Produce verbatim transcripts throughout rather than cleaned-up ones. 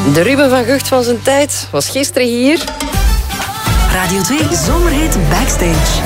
De Ruben van Gucht van zijn tijd was gisteren hier. Radio twee Zomerhit Backstage.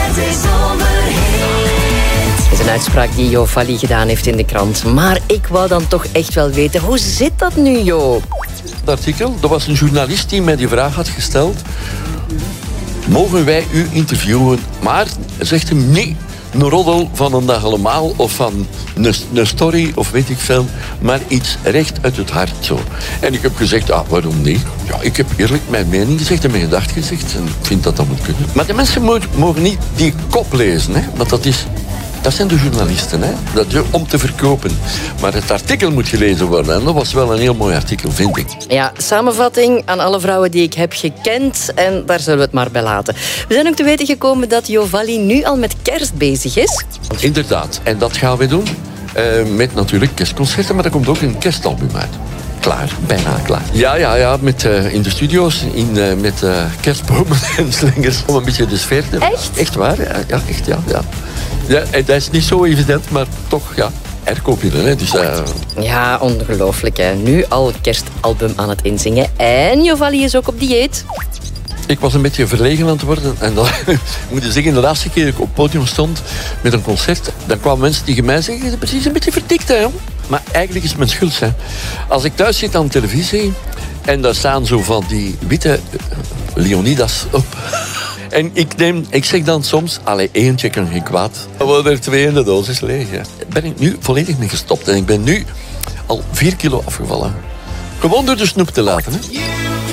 Dat is een uitspraak die Jo Valli gedaan heeft in de krant. Maar ik wou dan toch echt wel weten, hoe zit dat nu, Jo? Het artikel, er was een journalist die mij die vraag had gesteld. Mogen wij u interviewen? Maar, zegt hem, nee. Een roddel van een dag allemaal of van een, een story of weet ik veel, maar iets recht uit het hart zo. En ik heb gezegd, ah, waarom niet? Ja, ik heb eerlijk mijn mening gezegd en mijn gedacht gezegd en ik vind dat dat moet kunnen. Maar de mensen mogen, mogen niet die kop lezen, hè? Want dat is... Dat zijn de journalisten, hè? Dat is om te verkopen. Maar het artikel moet gelezen worden. En dat was wel een heel mooi artikel, vind ik. Ja, samenvatting aan alle vrouwen die ik heb gekend. En daar zullen we het maar bij laten. We zijn ook te weten gekomen dat Jo Valli nu al met kerst bezig is. Inderdaad. En dat gaan we doen. Uh, met natuurlijk kerstconcerten. Maar er komt ook een kerstalbum uit. Klaar, bijna klaar. Ja, ja, ja. Met, uh, in de studio's. In, uh, met uh, kerstbomen en slingers. Om een beetje de sfeer te... Echt? Echt waar, ja. ja echt, ja, ja. Ja, en dat is niet zo evident, maar toch, ja, airco-pillen, hè. Dus, uh... Ja, ongelooflijk, hè. Nu al kerstalbum aan het inzingen. En Jo Valli is ook op dieet. Ik was een beetje verlegen aan het worden. En dan moet je zeggen, de laatste keer dat ik op het podium stond met een concert, dan kwamen mensen tegen mij zeggen, je bent precies een beetje verdikt, hè, jong. Maar eigenlijk is het mijn schuld, hè. Als ik thuis zit aan de televisie en daar staan zo van die witte Leonidas op... En ik, neem, ik zeg dan soms, allee, eentje kan geen kwaad. Dan worden er twee in de doos leeg. Ja. Daar ben ik nu volledig mee gestopt. En ik ben nu al vier kilo afgevallen. Gewoon door de snoep te laten. Hè.